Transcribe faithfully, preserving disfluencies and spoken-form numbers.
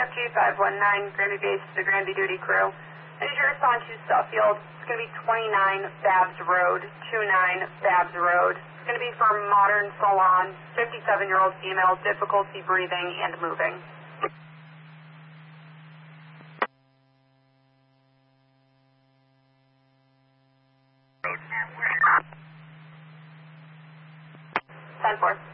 F G five one nine, Granby Base to the Granby Duty Crew. I need you to respond to Suffield. It's going to be twenty-nine Babs Road, twenty-nine Babs Road. It's going to be for Modern Salon, fifty-seven-year-old female, difficulty breathing and moving. ten four.